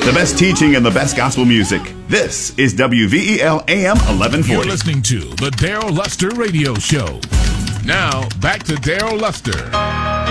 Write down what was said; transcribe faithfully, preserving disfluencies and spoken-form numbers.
The best teaching and the best gospel music. This is W V E L A M eleven forty. You're listening to the Daryl Luster Radio Show. Now, back to Daryl Luster.